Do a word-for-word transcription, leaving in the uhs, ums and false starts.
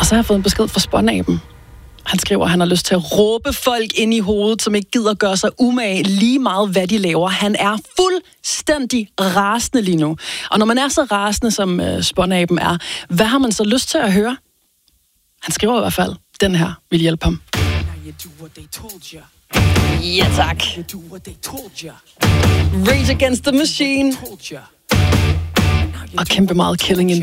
så har jeg fået en besked fra Spånaben. Han skriver, at han har lyst til at råbe folk ind i hovedet, som ikke gider gøre sig umage lige meget, hvad de laver. Han er fuldstændig rasende lige nu. Og når man er så rasende, som uh, Spånaben er, hvad har man så lyst til at høre? Han skriver i hvert fald, den her vil hjælpe ham. Ja, tak. Rage Against the Machine. Og kæmpe meget Killing in